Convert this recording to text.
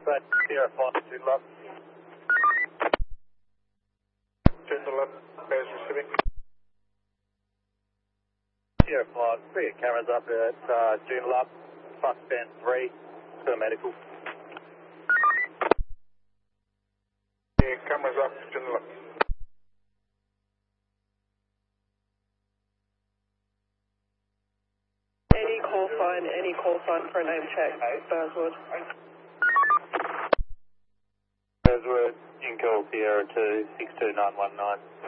But Sierra 5, Joondalup. Joondalup, bears receiving. Sierra 5, see your cameras up at Joondalup, bus band 3, to medical. Yeah, cameras up, Joondalup. Any call sign for a name check, Burswood. Burswood, Inco Sierra 2, 62919.